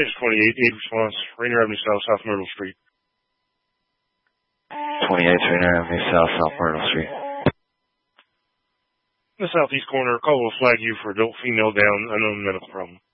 Page 28, 8 response. Rainier Avenue South, South Myrtle Street. 28 Rainier Avenue South, South Myrtle Street. In the southeast corner, a call will flag you for adult female down, unknown medical problem.